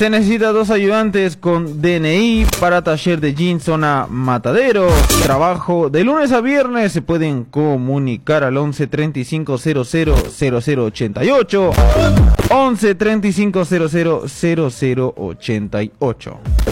Se necesita 2 ayudantes con DNI para taller de jeans zona Matadero. Trabajo de lunes a viernes. Se pueden comunicar al 11 35 00 0088. 11 35 00 0088.